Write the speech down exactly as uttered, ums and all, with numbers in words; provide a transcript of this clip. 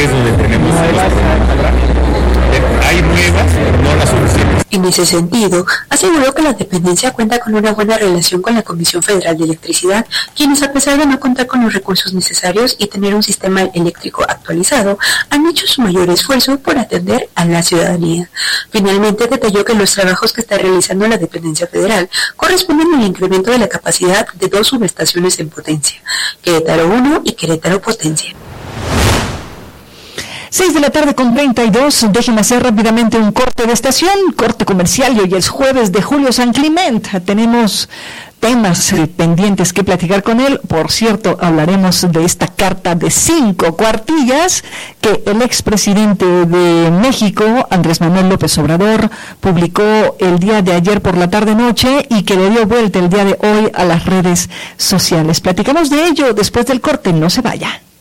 es donde tenemos los problemas. Hay nuevas, no las suficientes. En ese sentido, aseguró que la dependencia cuenta con una buena relación con la Comisión Federal de Electricidad, quienes, a pesar de no contar con los recursos necesarios y tener un sistema eléctrico actualizado, han hecho su mayor esfuerzo por atender a la ciudadanía. Finalmente, detalló que los trabajos que está realizando la dependencia federal corresponden al incremento de la capacidad de dos subestaciones en potencia, Querétaro uno y Querétaro Potencia. Seis de la tarde con treinta y dos, déjenme hacer rápidamente un corte de estación, corte comercial, y hoy es jueves de Julio San Clement. Tenemos temas eh, pendientes que platicar con él. Por cierto, hablaremos de esta carta de cinco cuartillas que el expresidente de México, Andrés Manuel López Obrador, publicó el día de ayer por la tarde-noche y que le dio vuelta el día de hoy a las redes sociales. Platicamos de ello después del corte, no se vaya.